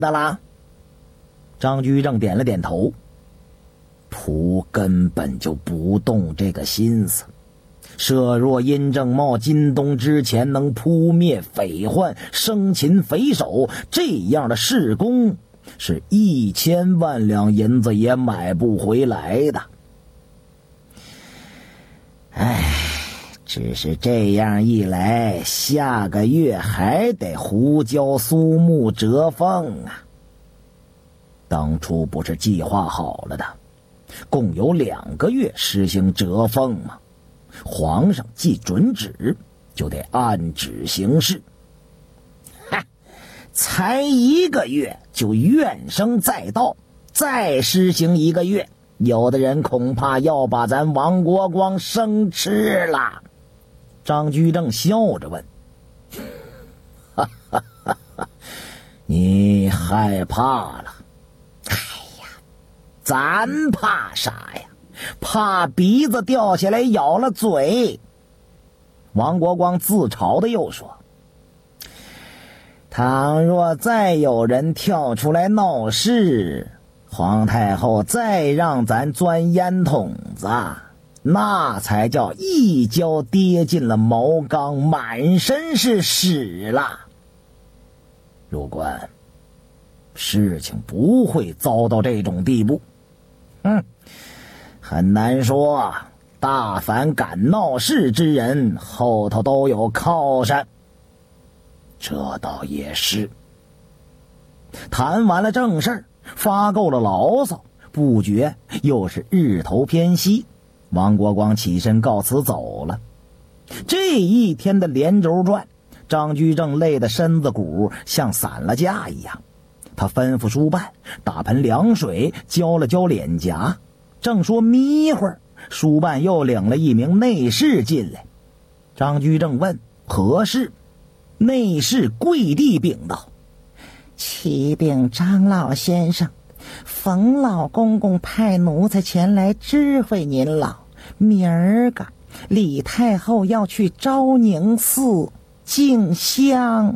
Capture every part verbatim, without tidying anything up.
的啦？张居正点了点头。仆根本就不动这个心思，设若殷正茂今冬之前能扑灭匪患，生擒匪首，这样的事功是一千万两银子也买不回来的。唉，只是这样一来，下个月还得胡椒苏木折凤啊。当初不是计划好了的，共有两个月实行折凤吗？皇上既准旨，就得按旨行事。哈，才一个月就怨声载道，再施行一个月，有的人恐怕要把咱王国光生吃了。张居正笑着问：哈哈哈哈，你害怕了？哎呀，咱怕啥呀？怕鼻子掉下来咬了嘴。王国光自嘲的又说：倘若再有人跳出来闹事，皇太后再让咱钻烟筒子，那才叫一跤跌进了茅缸，满身是屎了。入关，事情不会糟到这种地步。嗯，很难说，大凡敢闹事之人，后头都有靠山。这倒也是。谈完了正事儿，发够了牢骚，不觉又是日头偏西。王国光起身告辞走了。这一天的连轴转，张居正累得身子骨像散了架一样。他吩咐书办打盆凉水浇了浇脸颊，正说眯会儿，书办又领了一名内侍进来。张居正问何事，内侍跪地禀道：启禀张老先生，冯老公公派奴才前来知会您老，明儿个李太后要去昭宁寺敬香。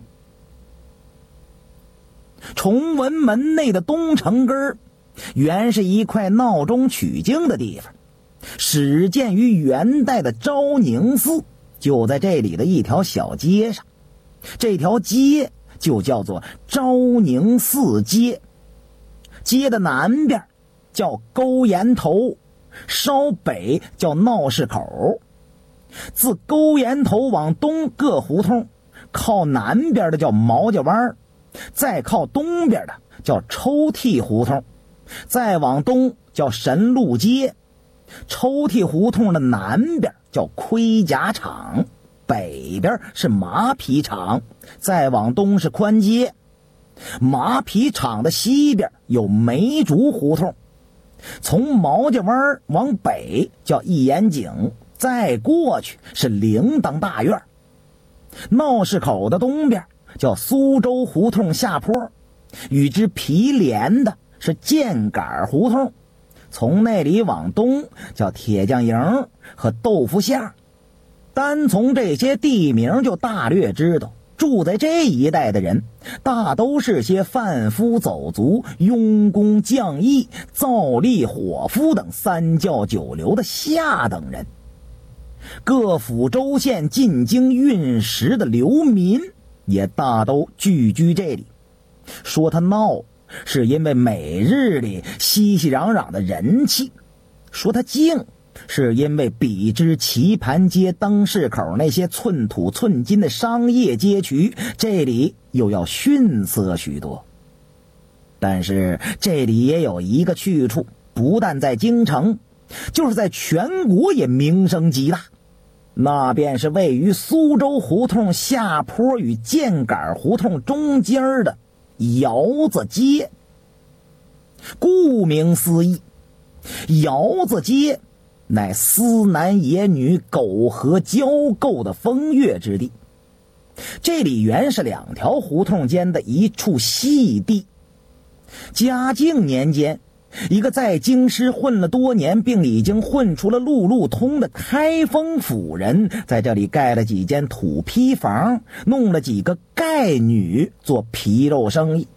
崇文门内的东城根儿，原是一块闹中取经的地方，始建于元代的昭宁寺就在这里的一条小街上，这条街就叫做昭宁寺街。街的南边叫沟沿头，稍北叫闹市口。自沟沿头往东各胡同，靠南边的叫毛家湾，再靠东边的叫抽屉胡同，再往东叫神路街。抽屉胡同的南边叫盔甲厂，北边是马匹厂，再往东是宽街。马匹厂的西边有梅竹胡同，从毛家湾往北叫一眼井，再过去是铃铛大院。闹市口的东边叫苏州胡同下坡，与之毗连的是箭杆胡同，从那里往东叫铁匠营和豆腐巷。单从这些地名就大略知道，住在这一带的人大都是些贩夫走卒、佣工匠役、造吏伙夫等三教九流的下等人。各府州县进京运食的流民也大都聚居这里。说他闹，是因为每日里熙熙攘攘的人气；说他静，是因为比之棋盘街、灯市口那些寸土寸金的商业街区，这里又要逊色许多。但是这里也有一个去处，不但在京城，就是在全国也名声极大，那便是位于苏州胡同下坡与箭杆胡同中间的窑子街。顾名思义，窑子街乃思男野女苟合交媾的风月之地。这里原是两条胡同间的一处细地。嘉靖年间，一个在京师混了多年并已经混出了路路通的开封府人，在这里盖了几间土坯房，弄了几个丐女做皮肉生意。